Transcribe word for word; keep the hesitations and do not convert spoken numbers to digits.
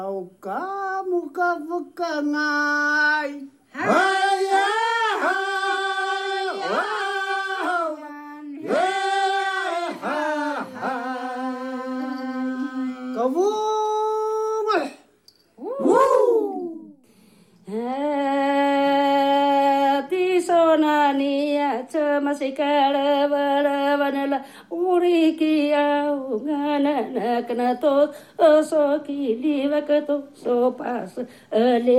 Ka muka ngai. Haya ha. Kavungal. Tisonania chamasikara varavanala urikia ungana naknato osoki livakato sopas ale